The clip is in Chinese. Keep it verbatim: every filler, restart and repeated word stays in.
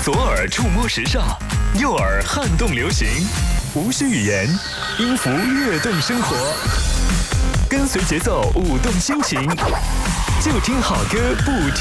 左耳触摸时尚，右耳撼动流行，无需语言，音符跃动生活，跟随节奏舞动心情，就听好歌不听。